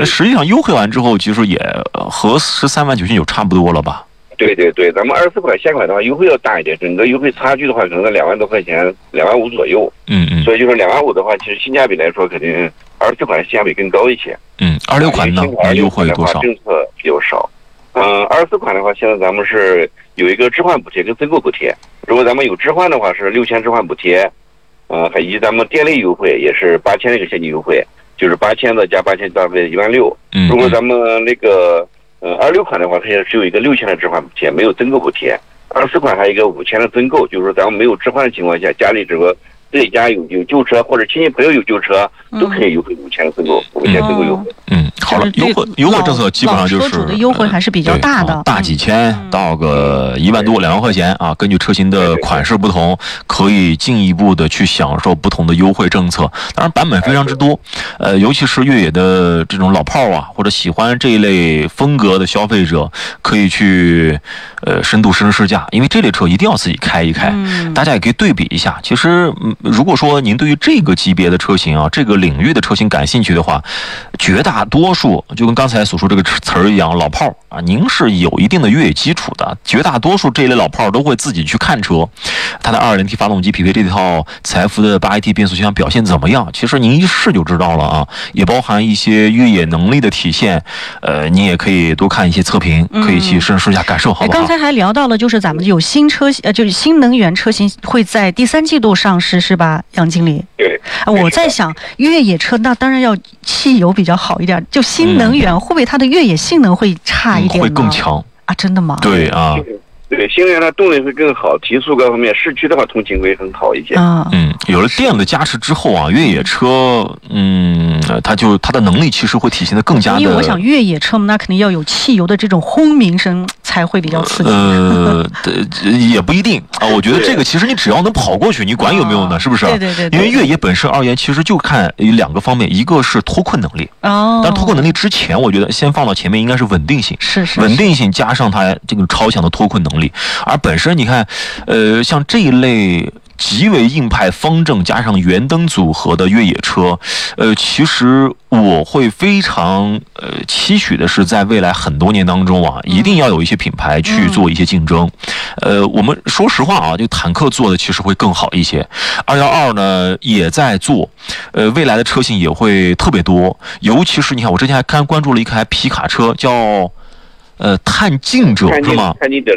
实际上优惠完之后，其实也和13.99万差不多了吧？ 对，咱们24款现款的话，优惠要大一点，整个优惠差距的话，可能在2万多块钱，2万5左右。所以就是2万5的话，其实性价比来说，肯定24款性价比更高一些。 26款呢？优惠多少？ 政策比较少。24款的话，现在咱们是有一个置换补贴跟增购补贴。如果咱们有置换的话，是6000置换补贴，以及咱们店内优惠也是8000的一个现金优惠，就是8000的加8000大概16000。如果咱们那个26款的话，它也只有一个6000的置换补贴，没有增购补贴。24款还有一个5000的增购，就是说咱们没有置换的情况下，家里自己家有旧车或者亲戚朋友有旧车，都可以优惠5000的增购，5000增购优惠。 好了，优惠政策基本上就是车主的优惠还是比较大的， 大几千到个1万多2万块钱啊，根据车型的款式不同，可以进一步的去享受不同的优惠政策。当然版本非常之多，尤其是越野的这种老炮啊，或者喜欢这一类风格的消费者，可以去深度试试驾，因为这类车一定要自己开一开，大家也可以对比一下。其实如果说您对于这个级别的车型啊，这个领域的车型感兴趣的话，绝大多数就跟刚才所说这个词儿一样，老炮啊，您是有一定的越野基础的，绝大多数这一类老炮都会自己去看车，它的2.0T 发动机匹配这套财富的8AT 变速箱表现怎么样？其实您一试就知道了啊，也包含一些越野能力的体现。你也可以多看一些测评，可以去试试下感受，好不好？ 刚才还聊到了，就是咱们有新车，就是新能源车型会在第3季度上市，是吧，杨经理？ 对。 我在想，越野车那当然要汽油比较好一点，就新能源会不会它的越野性能会差一点呢？ 会更强啊？真的吗？ 对啊。 对，新能源的动力会更好，提速各方面，市区的话通勤会很好一些。 有了电的加持之后啊，越野车，它的能力其实会体现的更加的。 因为我想越野车嘛，那肯定要有汽油的这种轰鸣声才会比较刺激。 也不一定啊，我觉得这个其实你只要能跑过去，你管有没有呢？是不是？ 对。 因为越野本身而言，其实就看2个方面，一个是脱困能力。但脱困能力之前，我觉得先放到前面应该是稳定性。 是。 稳定性加上它这个超强的脱困能力。而本身你看，像这一类极为硬派方正加上圆灯组合的越野车，其实我会非常期许的是，在未来很多年当中啊，一定要有一些品牌去做一些竞争。我们说实话啊，这个坦克做的其实会更好一些，212呢也在做，未来的车型也会特别多，尤其是你看，我之前还关注了一台皮卡车叫。探境者是吗？ 探境者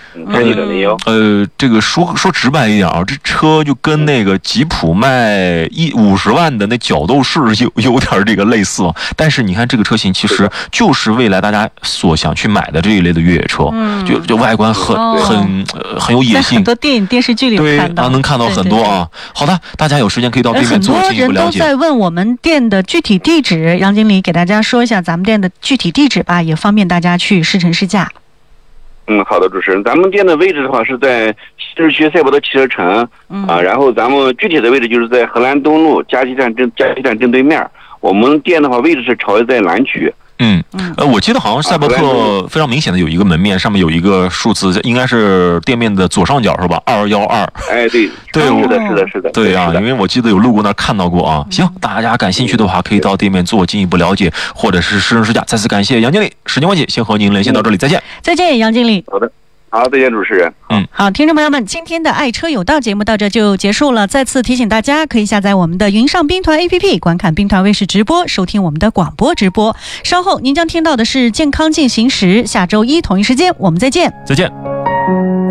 01， 这个说直白一点啊，这车就跟那个吉普卖50万的那角斗士有点这个类似，但是你看这个车型其实就是未来大家所想去买的这一类的越野车，就外观很有野性， 很多电影电视剧里有看到， 能看到很多啊。好的，大家有时间可以到对面做进一步了解。 很多人都在问我们店的具体地址，杨经理给大家说一下咱们店的具体地址吧，也方便大家去试乘试驾。 好的，主持人，咱们店的位置的话是在西直区赛博德汽车城然后咱们具体的位置就是在荷兰东路嘉西站正对面。我们店的话位置是朝在南区。 我记得好像赛博特非常明显的有一个门面，上面有一个数字，应该是店面的左上角是吧？212。 对，是的。 对啊，因为我记得有路过那儿看到过啊。行，大家感兴趣的话，可以到店面做进一步了解，或者是试乘试驾。再次感谢杨经理，时间关系，先和您连线到这里，再见。 再见，杨经理。 好的。好，再见，主持人。 好，听众朋友们，今天的爱车有道节目到这就结束了。再次提醒大家，可以下载我们的云上兵团 APP， 观看兵团卫视直播，收听我们的广播直播。稍后您将听到的是健康进行时，下周一同一时间我们再见。 再见。